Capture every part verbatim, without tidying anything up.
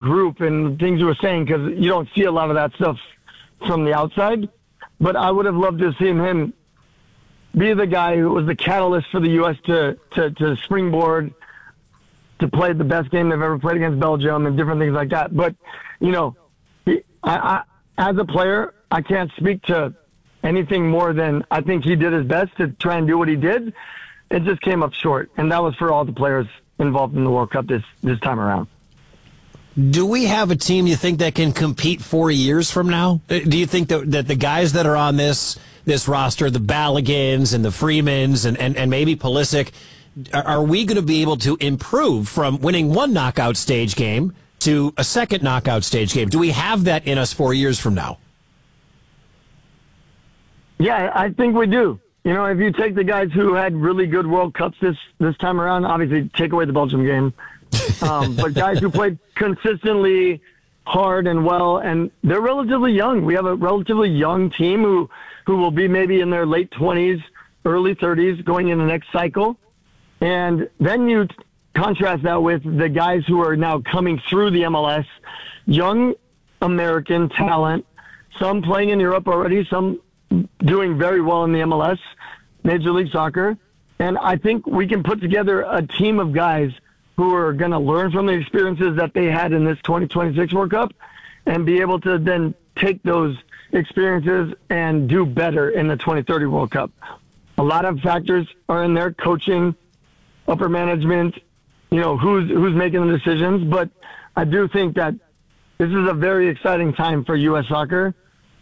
group and things you were saying, because you don't see a lot of that stuff from the outside. But I would have loved to have seen him be the guy who was the catalyst for the U S to, to, to springboard, to play the best game they've ever played against Belgium and different things like that. But, you know, he, I, I, as a player, I can't speak to anything more than I think he did his best to try and do what he did. It just came up short. And that was for all the players involved in the World Cup this, this time around. Do we have a team you think that can compete four years from now? Do you think that, that the guys that are on this this roster, the Balligans and the Freemans and, and, and maybe Pulisic, are, are we going to be able to improve from winning one knockout stage game to a second knockout stage game? Do we have that in us four years from now? Yeah, I think we do. You know, if you take the guys who had really good World Cups this, this time around, obviously take away the Belgium game, um, but guys who played consistently hard and well, and they're relatively young. We have a relatively young team who, who will be maybe in their late twenties, early thirties going in the next cycle. And then you contrast that with the guys who are now coming through the M L S, young American talent, some playing in Europe already, some doing very well in the M L S, Major League Soccer. And I think we can put together a team of guys who are going to learn from the experiences that they had in this twenty twenty-six World Cup and be able to then take those experiences and do better in the twenty thirty World Cup. A lot of factors are in there: coaching, upper management, you know, who's, who's making the decisions. But I do think that this is a very exciting time for U S soccer.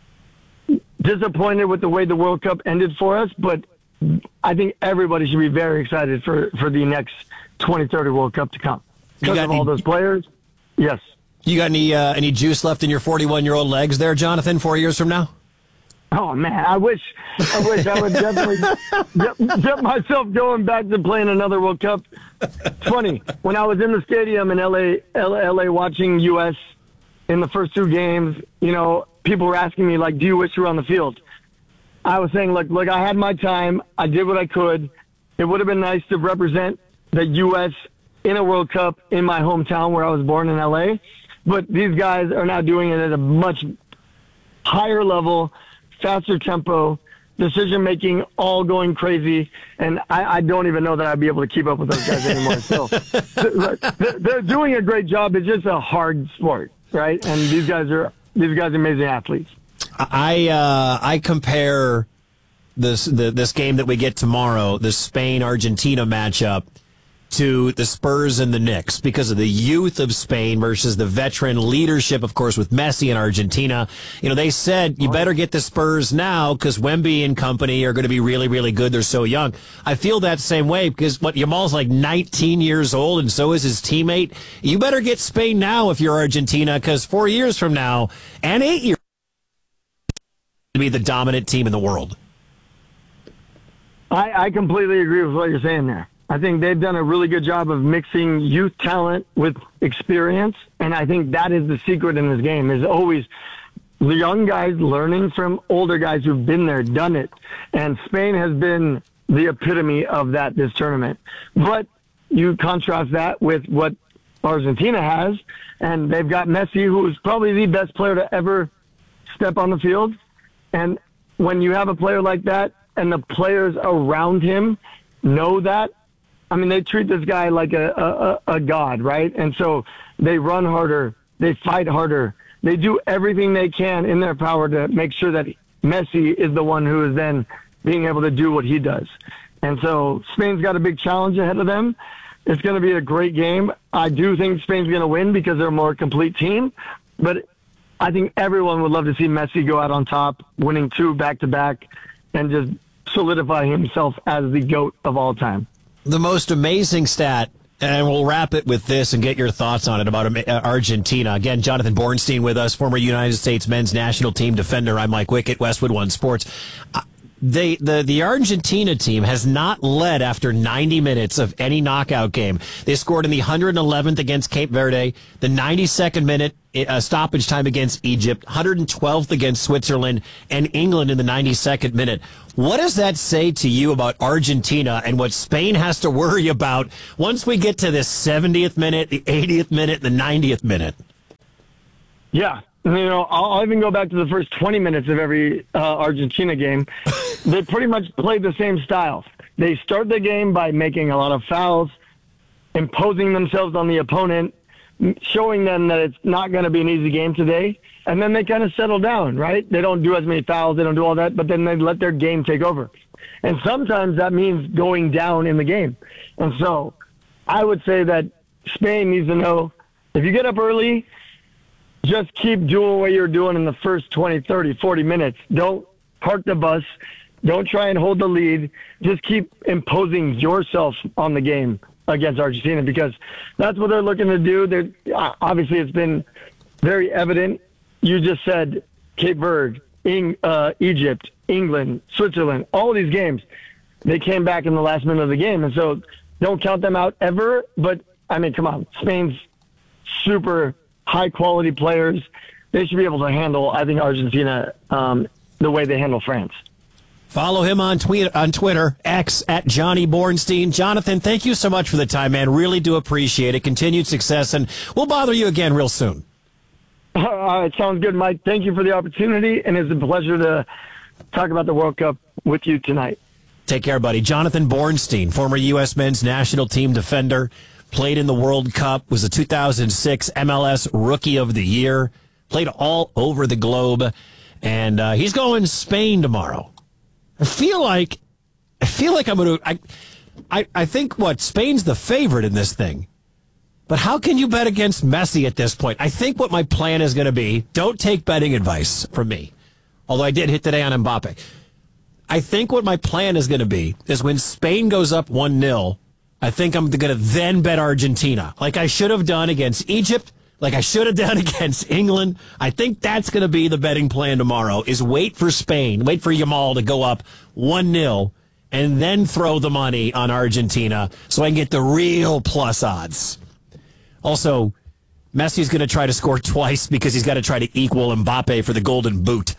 Disappointed with the way the World Cup ended for us, but I think everybody should be very excited for, for the next twenty thirty World Cup to come. Because of all those players, yes. You got any uh, any juice left in your forty-one-year-old legs there, Jonathan, four years from now? Oh, man, I wish I wish I would definitely get, get myself going back to playing another World Cup. It's funny, when I was in the stadium in L A, L A watching U S in the first two games, you know, people were asking me, like, do you wish you were on the field? I was saying, look, look, I had my time. I did what I could. It would have been nice to represent the U S in a World Cup in my hometown where I was born in L A. But these guys are now doing it at a much higher level, faster tempo, decision-making, all going crazy. And I, I don't even know that I'd be able to keep up with those guys anymore. So they're, they're doing a great job. It's just a hard sport, right? And these guys are these guys are amazing athletes. I uh, I compare this the, this game that we get tomorrow, the Spain-Argentina matchup, to the Spurs and the Knicks because of the youth of Spain versus the veteran leadership, of course, with Messi and Argentina. You know, they said you better get the Spurs now because Wemby and company are going to be really, really good. They're so young. I feel that same way because what Yamal's like nineteen years old and so is his teammate. You better get Spain now if you're Argentina because four years from now and eight years to be the dominant team in the world. I, I completely agree with what you're saying there. I think they've done a really good job of mixing youth talent with experience, and I think that is the secret in this game, is always the young guys learning from older guys who've been there, done it. And Spain has been the epitome of that this tournament. But you contrast that with what Argentina has, and they've got Messi, who is probably the best player to ever step on the field. And when you have a player like that and the players around him know that, I mean, they treat this guy like a, a, a god, right? And so they run harder, they fight harder, they do everything they can in their power to make sure that Messi is the one who is then being able to do what he does. And so Spain's got a big challenge ahead of them. It's going to be a great game. I do think Spain's going to win because they're a more complete team, but I think everyone would love to see Messi go out on top, winning two back-to-back, and just solidify himself as the GOAT of all time. The most amazing stat, and we'll wrap it with this and get your thoughts on it about Argentina. Again, Jonathan Bornstein with us, former United States men's national team defender. I'm Mike Wickett, Westwood One Sports. They, the, the Argentina team has not led after ninety minutes of any knockout game. They scored in the one hundred eleventh against Cape Verde, the ninety-second minute uh, stoppage time against Egypt, one hundred twelfth against Switzerland, and England in the ninety-second minute. What does that say to you about Argentina and what Spain has to worry about once we get to the seventieth minute, the eightieth minute, the ninetieth minute? Yeah. You know, I'll, I'll even go back to the first twenty minutes of every uh, Argentina game. They pretty much played the same style. They start the game by making a lot of fouls, imposing themselves on the opponent, showing them that it's not going to be an easy game today. And then they kind of settle down, right? They don't do as many fouls. They don't do all that, but then they let their game take over. And sometimes that means going down in the game. And so I would say that Spain needs to know, if you get up early, just keep doing what you're doing in the first twenty, thirty, forty minutes. Don't park the bus. Don't try and hold the lead. Just keep imposing yourself on the game against Argentina, because that's what they're looking to do. They're, obviously, it's been very evident. You just said Cape Verde, Eng, uh, Egypt, England, Switzerland, all of these games, they came back in the last minute of the game. And so don't count them out ever. But, I mean, come on. Spain's super high-quality players. They should be able to handle, I think, Argentina um, the way they handle France. Follow him on tweet on Twitter, X, at Johnny Bornstein. Jonathan, thank you so much for the time, man. Really do appreciate it. Continued success, and we'll bother you again real soon. All right, sounds good, Mike. Thank you for the opportunity, and it's a pleasure to talk about the World Cup with you tonight. Take care, buddy. Jonathan Bornstein, former U S men's national team defender, played in the World Cup, was a two thousand six M L S Rookie of the Year, played all over the globe, and uh, he's going to Spain tomorrow. I feel like, I feel like I'm going to, I, I, I think, what, Spain's the favorite in this thing. But how can you bet against Messi at this point? I think what my plan is going to be, don't take betting advice from me, although I did hit today on Mbappe. I think what my plan is going to be is when Spain goes up one nil, I think I'm going to then bet Argentina, like I should have done against Egypt, like I should have done against England. I think that's going to be the betting plan tomorrow, is wait for Spain, wait for Yamal to go up one nil, and then throw the money on Argentina so I can get the real plus odds. Also, Messi's going to try to score twice because he's got to try to equal Mbappe for the Golden Boot.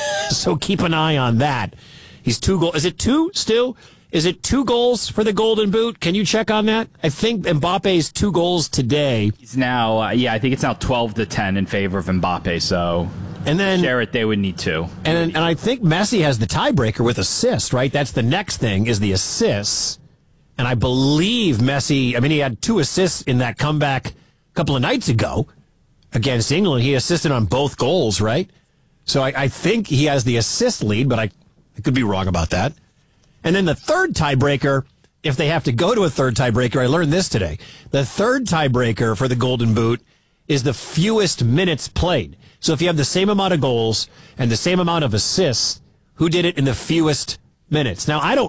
So keep an eye on that. He's two goals. Is it two still? Is it two goals for the Golden Boot? Can you check on that? I think Mbappe's two goals today. He's now, uh, yeah, I think it's now twelve to ten in favor of Mbappe. So, and then share it, they would need two. And and I think Messi has the tiebreaker with assists, right? That's the next thing, is the assists. And I believe Messi, I mean, he had two assists in that comeback a couple of nights ago against England. He assisted on both goals, right? So I, I think he has the assist lead, but I, I could be wrong about that. And then the third tiebreaker, if they have to go to a third tiebreaker, I learned this today. The third tiebreaker for the Golden Boot is the fewest minutes played. So if you have the same amount of goals and the same amount of assists, who did it in the fewest minutes? Now, I don't,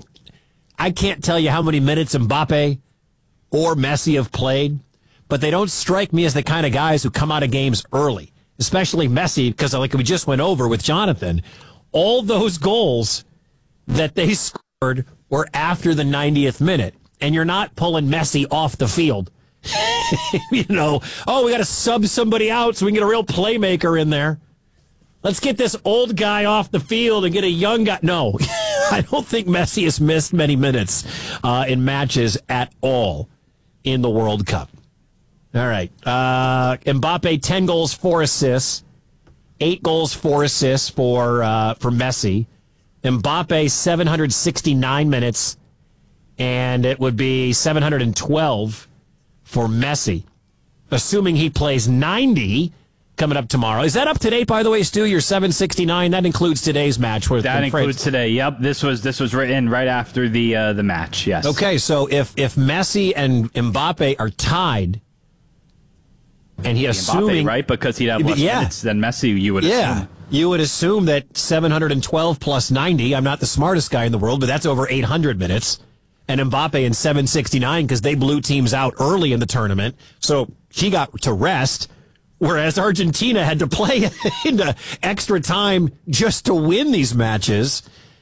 I can't tell you how many minutes Mbappe or Messi have played, but they don't strike me as the kind of guys who come out of games early, especially Messi, because like we just went over with Jonathan, all those goals that they scored were after the ninetieth minute, and you're not pulling Messi off the field. You know, oh, we got to sub somebody out so we can get a real playmaker in there. Let's get this old guy off the field and get a young guy. No, I don't think Messi has missed many minutes uh, in matches at all in the World Cup. All right. Uh, Mbappe, ten goals, four assists. Eight goals, four assists for, uh, for Messi. Mbappe, seven hundred sixty-nine minutes, and it would be seven hundred twelve for Messi, assuming he plays ninety coming up tomorrow. Is that up to date, by the way, Stu? Your seven sixty-nine, that includes today's match. With that includes France. Today. Yep, this was this was written right after the uh, the match. Yes. Okay, so if if Messi and Mbappe are tied, and he Mbappe, assuming right, because he'd have less yeah. minutes than Messi, you would yeah. assume. You would assume that seven hundred twelve plus ninety, I'm not the smartest guy in the world, but that's over eight hundred minutes. And Mbappe in seven sixty-nine because they blew teams out early in the tournament. So he got to rest, whereas Argentina had to play into extra time just to win these matches.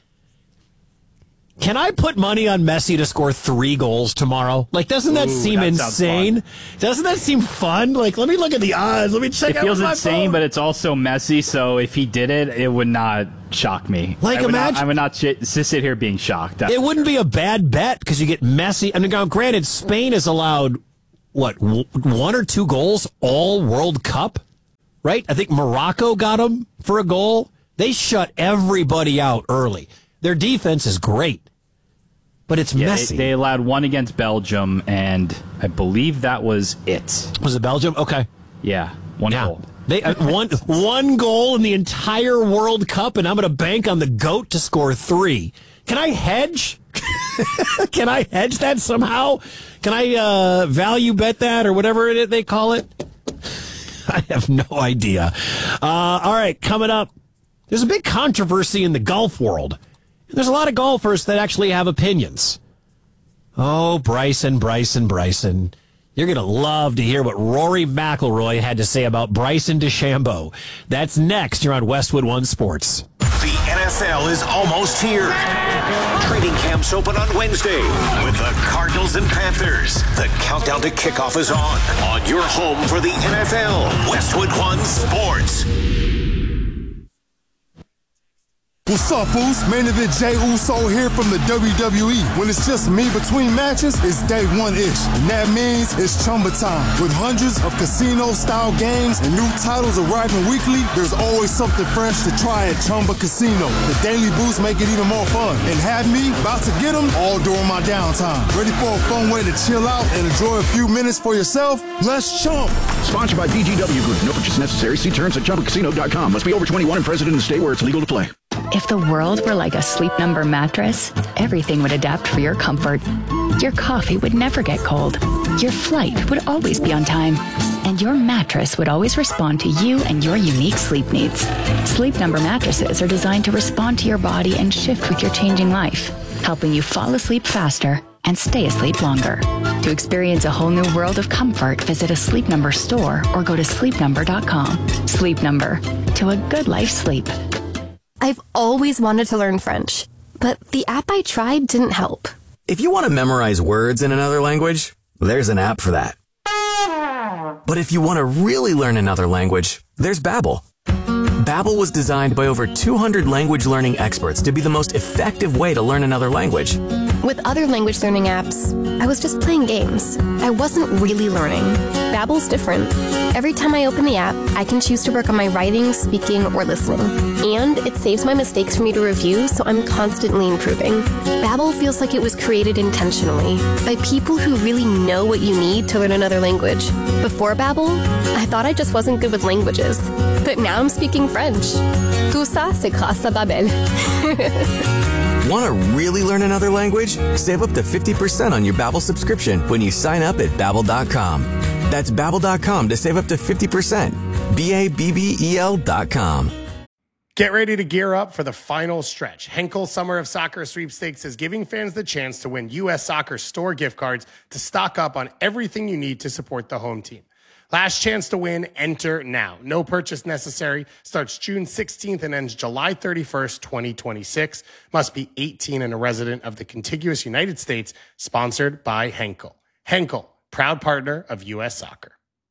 Can I put money on Messi to score three goals tomorrow? Like, doesn't that Ooh, seem that insane? Doesn't that seem fun? Like, let me look at the odds. Let me check It out feels my insane, phone. but it's also Messi, so if he did it, it would not shock me. Like, I would imagine- Not, I would not sh- sit here being shocked. It wouldn't be a bad bet because you get Messi. I mean, now, granted, Spain has allowed, what, w- one or two goals all World Cup? right? I think Morocco got them for a goal. They shut everybody out early. Their defense is great, but it's yeah, messy. They, they allowed one against Belgium, and I believe that was it. Was it Belgium? Okay. Yeah, one yeah. goal. They uh, one one goal in the entire World Cup, and I'm going to bank on the GOAT to score three. Can I hedge? Can I hedge that somehow? Can I uh, value bet that or whatever it, they call it? I have no idea. Uh, all right, coming up, there's a big controversy in the golf world. There's a lot of golfers that actually have opinions. Oh, Bryson, Bryson, Bryson. You're going to love to hear what Rory McIlroy had to say about Bryson DeChambeau. That's next. You're on Westwood One Sports. The N F L is almost here. Training camps open on Wednesday with the Cardinals and Panthers. The countdown to kickoff is on. On your home for the N F L, Westwood One Sports. What's up, Foos? Main event Jey Uso here from the W W E. When it's just me between matches, it's day one-ish. And that means it's Chumba time. With hundreds of casino-style games and new titles arriving weekly, there's always something fresh to try at Chumba Casino. The daily boosts make it even more fun. And have me about to get them all during my downtime. Ready for a fun way to chill out and enjoy a few minutes for yourself? Let's chump. Sponsored by B G W Group. No purchase necessary. See terms at chumba casino dot com. Must be over twenty-one and present in the state where it's legal to play. If the world were like a Sleep Number mattress, everything would adapt for your comfort. Your coffee would never get cold. Your flight would always be on time. And your mattress would always respond to you and your unique sleep needs. Sleep Number mattresses are designed to respond to your body and shift with your changing life, helping you fall asleep faster and stay asleep longer. To experience a whole new world of comfort, visit a Sleep Number store or go to sleep number dot com. Sleep Number, to a good life sleep. I've always wanted to learn French, but the app I tried didn't help. If you want to memorize words in another language, there's an app for that. But if you want to really learn another language, there's Babbel. Babbel was designed by over two hundred language learning experts to be the most effective way to learn another language. With other language learning apps, I was just playing games. I wasn't really learning. Babbel's different. Every time I open the app, I can choose to work on my writing, speaking, or listening. And it saves my mistakes for me to review, so I'm constantly improving. Babbel feels like it was created intentionally by people who really know what you need to learn another language. Before Babbel, I thought I just wasn't good with languages. But now I'm speaking French. Tout ça, c'est grâce à Babbel. Want to really learn another language? Save up to fifty percent on your Babbel subscription when you sign up at babbel dot com. That's babbel dot com to save up to fifty percent. B A B B E L dot com. Get ready to gear up for the final stretch. Henkel Summer of Soccer Sweepstakes is giving fans the chance to win U S Soccer store gift cards to stock up on everything you need to support the home team. Last chance to win, enter now. No purchase necessary. Starts June sixteenth and ends July thirty-first, twenty twenty-six. Must be eighteen and a resident of the contiguous United States. Sponsored by Henkel. Henkel, proud partner of U S Soccer.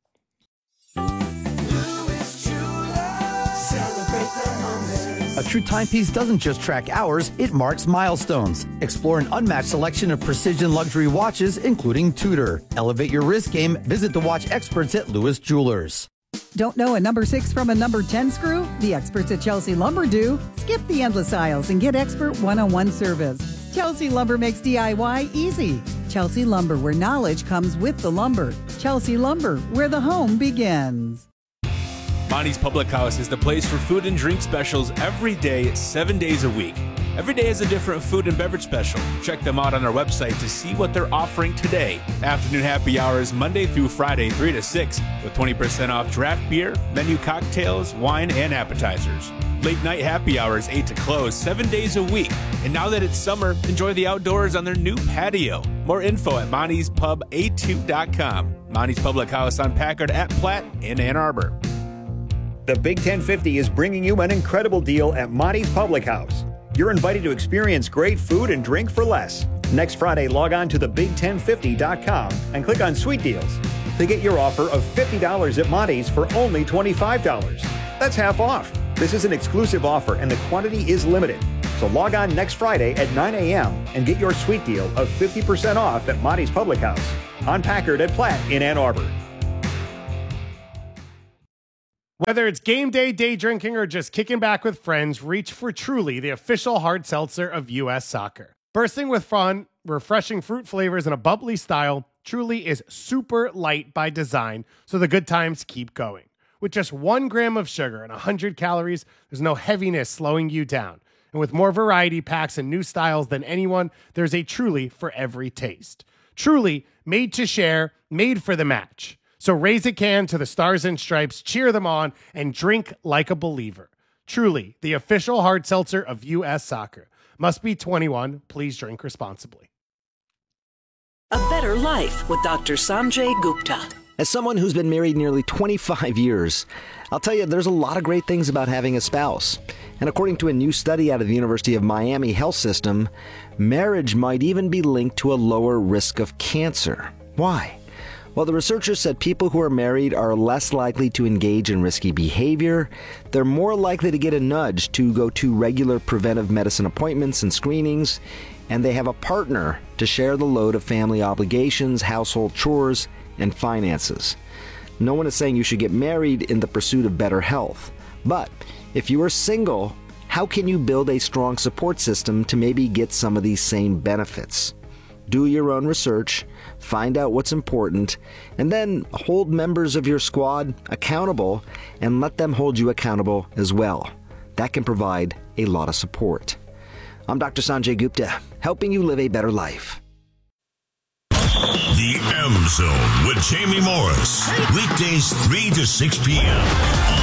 A true timepiece doesn't just track hours, it marks milestones. Explore an unmatched selection of precision luxury watches, including Tudor. Elevate your wrist game. Visit the watch experts at Lewis Jewelers. Don't know a number six from a number ten screw? The experts at Chelsea Lumber do. Skip the endless aisles and get expert one-on-one service. Chelsea Lumber makes D I Y easy. Chelsea Lumber, where knowledge comes with the lumber. Chelsea Lumber, where the home begins. Monty's Public House is the place for food and drink specials every day, seven days a week. Every day is a different food and beverage special. Check them out on our website to see what they're offering today. Afternoon happy hours Monday through Friday, three to six, with twenty percent off draft beer, menu cocktails, wine, and appetizers. Late night happy hours, eight to close, seven days a week. And now that it's summer, enjoy the outdoors on their new patio. More info at monty's pub a two dot com. Monty's Public House on Packard at Platt in Ann Arbor. The Big ten fifty is bringing you an incredible deal at Monty's Public House. You're invited to experience great food and drink for less. Next Friday, log on to the big ten fifty dot com and click on Sweet Deals to get your offer of fifty dollars at Monty's for only twenty-five dollars. That's half off. This is an exclusive offer and the quantity is limited. So log on next Friday at nine a.m. and get your sweet deal of fifty percent off at Monty's Public House on Packard at Platt in Ann Arbor. Whether it's game day, day drinking, or just kicking back with friends, reach for Truly, the official hard seltzer of U S Soccer. Bursting with fun, refreshing fruit flavors, and a bubbly style, Truly is super light by design, so the good times keep going. With just one gram of sugar and one hundred calories, there's no heaviness slowing you down. And with more variety packs and new styles than anyone, there's a Truly for every taste. Truly, made to share, made for the match. So raise a can to the Stars and Stripes, cheer them on, and drink like a believer. Truly, the official hard seltzer of U S Soccer. Must be twenty-one. Please drink responsibly. A better life with Doctor Sanjay Gupta. As someone who's been married nearly twenty-five years, I'll tell you there's a lot of great things about having a spouse. And according to a new study out of the University of Miami Health System, marriage might even be linked to a lower risk of cancer. Why? Well, the researchers said people who are married are less likely to engage in risky behavior, they're more likely to get a nudge to go to regular preventive medicine appointments and screenings, and they have a partner to share the load of family obligations, household chores, and finances. No one is saying you should get married in the pursuit of better health, but if you are single, how can you build a strong support system to maybe get some of these same benefits? Do your own research, find out what's important, and then hold members of your squad accountable and let them hold you accountable as well. That can provide a lot of support. I'm Doctor Sanjay Gupta, helping you live a better life. The M Zone with Jamie Morris. Weekdays three to six p.m.